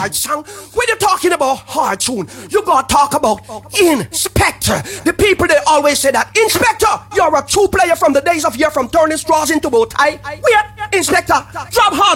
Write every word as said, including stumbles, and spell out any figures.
hard song. When you're talking about hard tune, you gotta talk about Inspector. The people they always say that Inspector, you're a true player from the days of year from turning straws into bow tie. Wait, Inspector, drop hard.